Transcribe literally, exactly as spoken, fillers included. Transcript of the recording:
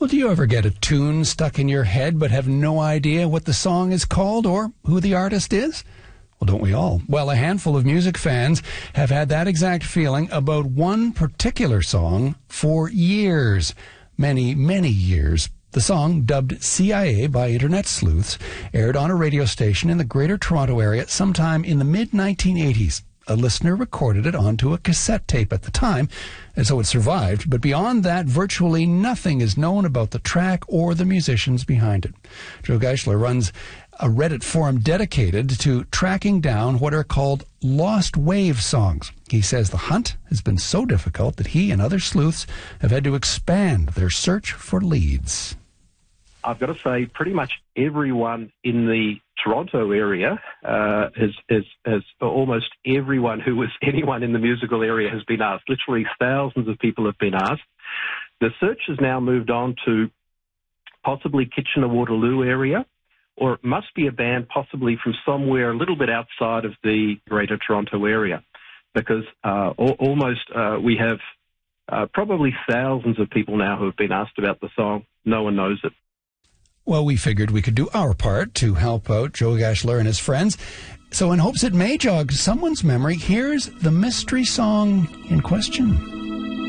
Well, do you ever get a tune stuck in your head but have no idea what the song is called or who the artist is? Well, don't we all? Well, a handful of music fans have had that exact feeling about one particular song for years. Many, many years. The song, dubbed C I A by Internet sleuths, aired on a radio station in the Greater Toronto Area sometime in the mid nineteen eighties. A listener recorded it onto a cassette tape at the time, and so it survived. But beyond that, virtually nothing is known about the track or the musicians behind it. Joe Geisler runs a Reddit forum dedicated to tracking down what are called lost wave songs. He says the hunt has been so difficult that he and other sleuths have had to expand their search for leads. I've got to say, pretty much everyone in the Toronto area uh, has, has, has, almost everyone who was anyone in the musical area has been asked. Literally thousands of people have been asked. The search has now moved on to possibly Kitchener-Waterloo area, or it must be a band possibly from somewhere a little bit outside of the Greater Toronto area, because uh, al- almost uh, we have uh, probably thousands of people now who have been asked about the song. No one knows it. Well, we figured we could do our part to help out Joe Geisler and his friends. So in hopes it may jog someone's memory, here's the mystery song in question.